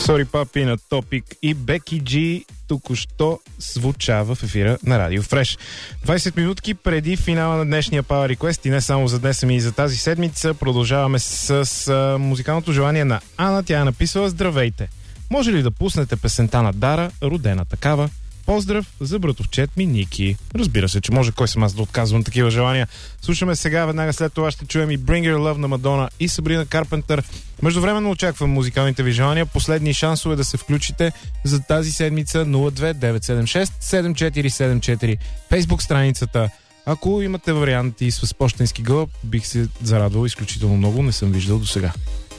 Сори Папи на Топик и Беки Джи току-що звуча в ефира на Радио Фреш. 20 минутки преди финала на днешния Power Request и не само за днес, ами и за тази седмица продължаваме с музикалното желание на Ана. Тя е написала: здравейте! Може ли да пуснете песента на Дара, родена такава? Поздрав за братовчет ми Ники. Разбира се, че може, кой съм аз да отказвам такива желания. Слушаме сега, веднага след това ще чуем и Bring Your Love на Мадона и Сабрина Карпентър. Междувременно очаквам музикалните ви желания. Последни шансове да се включите за тази седмица. 02976 7474 Фейсбук страницата. Ако имате варианти с пощенски гълъб, бих се зарадвал изключително много. Не съм виждал до сега.